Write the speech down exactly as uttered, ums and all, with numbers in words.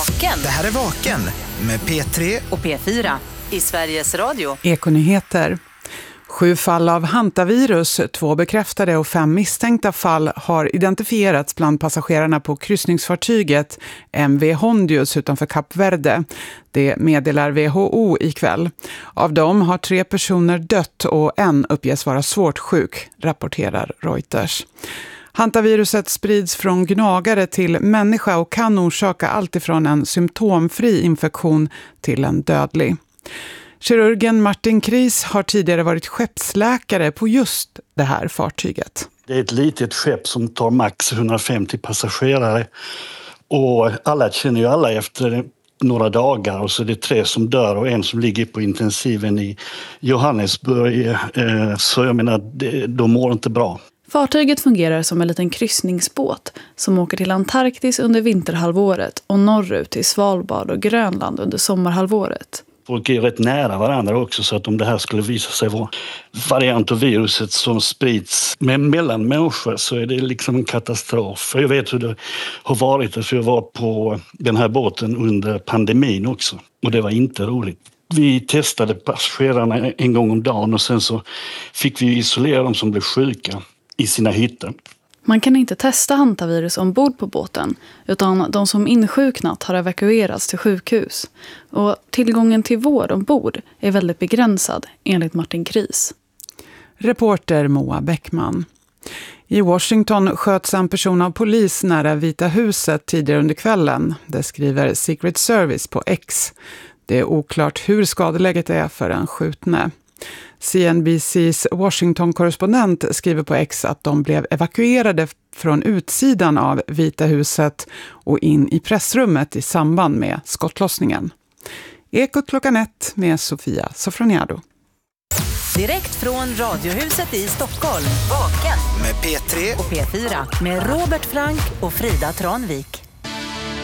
Vaken. Det här är Vaken med P tre och P fyra i Sveriges Radio. Ekonyheter. Sju fall av hantavirus, två bekräftade och fem misstänkta fall har identifierats bland passagerarna på kryssningsfartyget M V Hondius utanför Kap Verde. Det meddelar W H O ikväll. Av dem har tre personer dött och en uppges vara svårt sjuk, rapporterar Reuters. Hantaviruset sprids från gnagare till människa och kan orsaka allt ifrån en symptomfri infektion till en dödlig. Kirurgen Martin Kris har tidigare varit skeppsläkare på just det här fartyget. Det är ett litet skepp som tar max hundrafemtio passagerare och alla känner ju alla efter några dagar, och så är det tre som dör och en som ligger på intensiven i Johannesburg. Så jag menar, de mår inte bra. Fartyget fungerar som en liten kryssningsbåt som åker till Antarktis under vinterhalvåret och norrut till Svalbard och Grönland under sommarhalvåret. Folk är rätt nära varandra också, så att om det här skulle visa sig vara variant av viruset som sprids mellan människor så är det liksom en katastrof. Jag vet hur det har varit, för jag var på den här båten under pandemin också, och det var inte roligt. Vi testade passagerarna en gång om dagen och sen så fick vi isolera dem som blev sjuka i sina hytter. Man kan inte testa hantavirus ombord på båten, utan de som insjuknat har evakuerats till sjukhus. Och tillgången till vård ombord är väldigt begränsad, enligt Martin Kris. Reporter Moa Bäckman. I Washington sköts en person av polis nära Vita huset tidigare under kvällen. Det skriver Secret Service på X. Det är oklart hur skadeläget är för en skjutne. C N B C:s Washington-korrespondent skriver på X att de blev evakuerade från utsidan av Vita huset och in i pressrummet i samband med skottlossningen. Ekot klockan ett med Sofia Sofroniado. Direkt från Radiohuset i Stockholm. Vaken med P tre och P fyra med Robert Frank och Frida Tranvik.